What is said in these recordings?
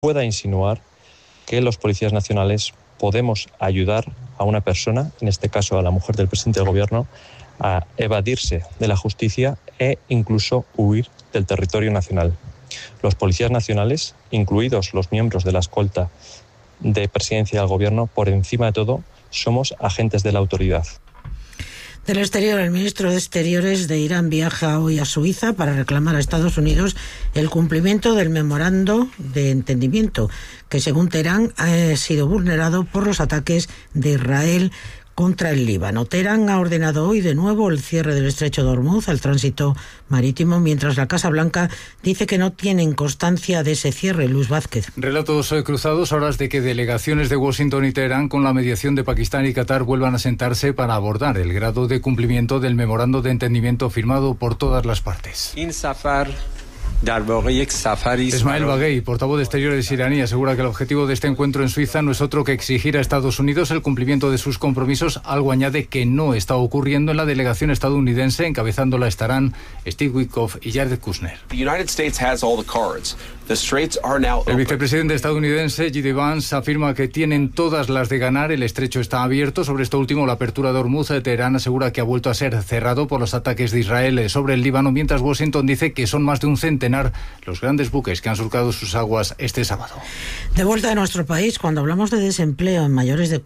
pueda insinuar que los policías nacionales podemos ayudar a una persona, en este caso a la mujer del presidente del gobierno, a evadirse de la justicia e incluso huir del territorio nacional. Los policías nacionales, incluidos los miembros de la escolta de presidencia del gobierno, por encima de todo, somos agentes de la autoridad. Del exterior, el ministro de Exteriores de Irán viaja hoy a Suiza para reclamar a Estados Unidos el cumplimiento del memorando de entendimiento que, según Teherán, ha sido vulnerado por los ataques de Israel contra el Líbano. Teherán ha ordenado hoy de nuevo el cierre del estrecho de Hormuz al tránsito marítimo, mientras la Casa Blanca dice que no tienen constancia de ese cierre. Luis Vázquez. Relatos cruzados a horas de que delegaciones de Washington y Teherán, con la mediación de Pakistán y Qatar, vuelvan a sentarse para abordar el grado de cumplimiento del memorando de entendimiento firmado por todas las partes. Esmael Baghei, portavoz de Exteriores iraní, asegura que el objetivo de este encuentro en Suiza no es otro que exigir a Estados Unidos el cumplimiento de sus compromisos. Algo añade que no está ocurriendo en la delegación estadounidense, encabezándola estarán Steve Witkoff y Jared Kushner. El vicepresidente estadounidense J.D. Vance afirma que tienen todas las de ganar. El estrecho está abierto. Sobre esto último, la apertura de Hormuz, Teherán asegura que ha vuelto a ser cerrado por los ataques de Israel sobre el Líbano, mientras Washington dice que son más de un centenar los grandes buques que han surcado sus aguas este sábado. De vuelta a nuestro país, cuando hablamos de desempleo en mayores de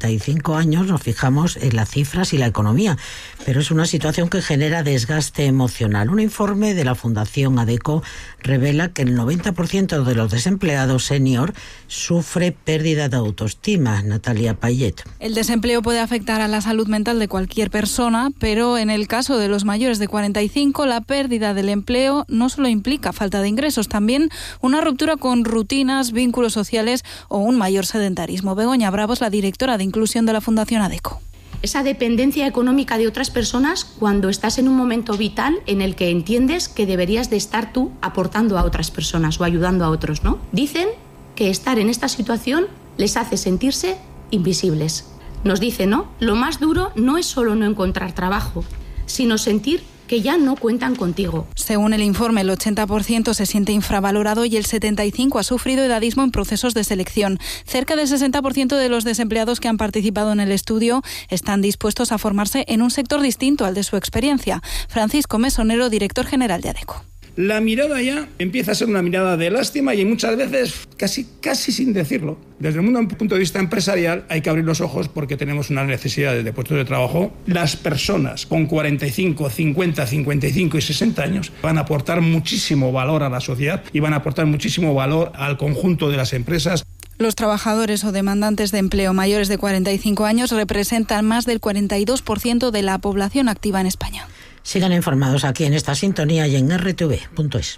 45 años, nos fijamos en las cifras y la economía, pero es una situación que genera desgaste emocional. Un informe de la Fundación ADECO revela que el 90% de los desempleados senior sufre pérdida de autoestima. Natalia Payet. El desempleo puede afectar a la salud mental de cualquier persona, pero en el caso de los mayores de 45, la pérdida del empleo no solo implica falta de ingresos, también una ruptura con rutinas, vínculos sociales o un mayor sedentarismo. Begoña Bravo es la directora de inclusión de la Fundación ADECO. Esa dependencia económica de otras personas cuando estás en un momento vital en el que entiendes que deberías de estar tú aportando a otras personas o ayudando a otros, ¿no? Dicen que estar en esta situación les hace sentirse invisibles. Nos dicen, ¿no? Lo más duro no es solo no encontrar trabajo, sino sentir que ya no cuentan contigo. Según el informe, el 80% se siente infravalorado y el 75% ha sufrido edadismo en procesos de selección. Cerca del 60% de los desempleados que han participado en el estudio están dispuestos a formarse en un sector distinto al de su experiencia. Francisco Mesonero, director general de ADECO. La mirada ya empieza a ser una mirada de lástima y muchas veces casi sin decirlo. Desde el punto de vista empresarial hay que abrir los ojos porque tenemos unas necesidades de puestos de trabajo. Las personas con 45, 50, 55 y 60 años van a aportar muchísimo valor a la sociedad y van a aportar muchísimo valor al conjunto de las empresas. Los trabajadores o demandantes de empleo mayores de 45 años representan más del 42% de la población activa en España. Sigan informados aquí en esta sintonía y en rtv.es.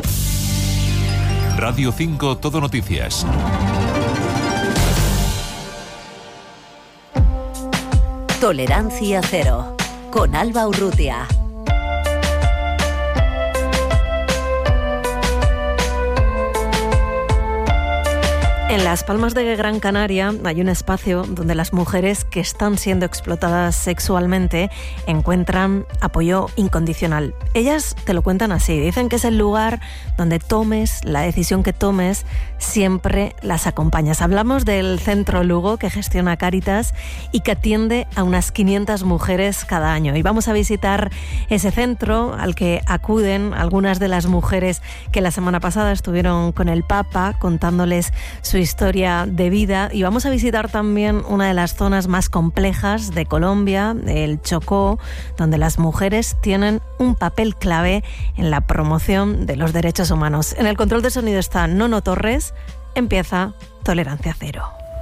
Radio 5 Todo Noticias. Tolerancia cero, con Alba Urrutia. En Las Palmas de Gran Canaria hay un espacio donde las mujeres que están siendo explotadas sexualmente encuentran apoyo incondicional. Ellas te lo cuentan así, dicen que es el lugar donde tomes la decisión que tomes, siempre las acompañas. Hablamos del Centro Lugo que gestiona Cáritas y que atiende a unas 500 mujeres cada año. Y vamos a visitar ese centro al que acuden algunas de las mujeres que la semana pasada estuvieron con el Papa contándoles su historia de vida, y vamos a visitar también una de las zonas más complejas de Colombia, el Chocó, donde las mujeres tienen un papel clave en la promoción de los derechos humanos. En el control de sonido está Nono Torres. Empieza Tolerancia Cero.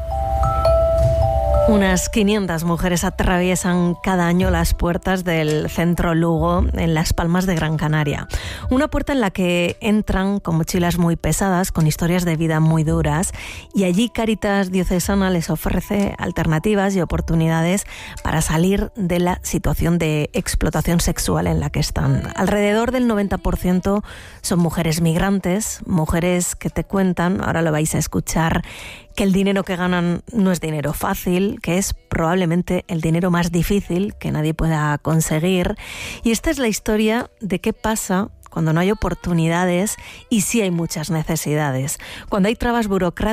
Unas 500 mujeres atraviesan cada año las puertas del Centro Lugo en Las Palmas de Gran Canaria. Una puerta en la que entran con mochilas muy pesadas, con historias de vida muy duras, y allí Cáritas Diocesana les ofrece alternativas y oportunidades para salir de la situación de explotación sexual en la que están. Alrededor del 90% son mujeres migrantes, mujeres que te cuentan, ahora lo vais a escuchar, que el dinero que ganan no es dinero fácil, que es probablemente el dinero más difícil que nadie pueda conseguir. Y esta es la historia de qué pasa cuando no hay oportunidades y sí hay muchas necesidades, cuando hay trabas burocráticas